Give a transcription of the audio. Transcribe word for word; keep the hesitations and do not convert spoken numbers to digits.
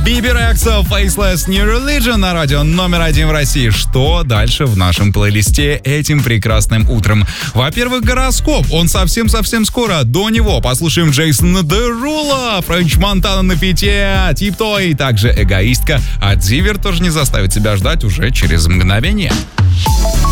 Биби Рекса, Faceless New Religion на радио номер один в России. Что дальше в нашем плейлисте этим прекрасным утром? Во-первых, гороскоп. Он совсем-совсем скоро. До него послушаем Джейсона Дерула, Френч Монтана на фите, Тип Той, также Эгоистка. А Зивер тоже не заставит себя ждать уже через мгновение.